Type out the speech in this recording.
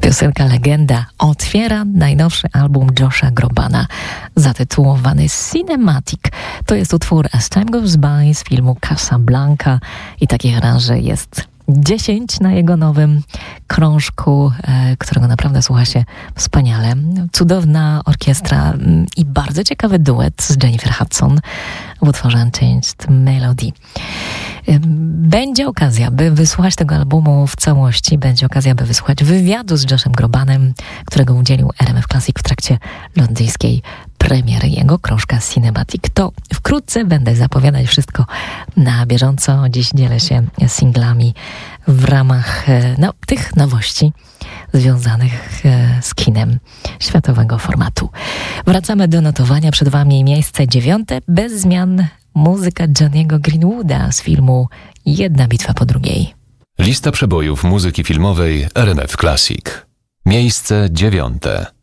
Piosenka Legenda otwiera najnowszy album Josha Grobana zatytułowany Cinematic. To jest utwór As Time Goes By z filmu Casablanca i takich aranży jest 10 na jego nowym krążku, którego naprawdę słucha się wspaniale. Cudowna orkiestra i bardzo ciekawy duet z Jennifer Hudson w utworze Unchanged Melody. Będzie okazja, by wysłuchać tego albumu w całości, będzie okazja, by wysłuchać wywiadu z Joshem Grobanem, którego udzielił RMF Classic w trakcie londyńskiej premiery jego krążka Cinematic. To wkrótce będę zapowiadać wszystko na bieżąco. Dziś dzielę się singlami w ramach tych nowości związanych z kinem światowego formatu. Wracamy do notowania. Przed Wami miejsce 9. Bez zmian muzyka Johnny'ego Greenwooda z filmu Jedna bitwa po drugiej. Lista przebojów muzyki filmowej RMF Classic. Miejsce 9.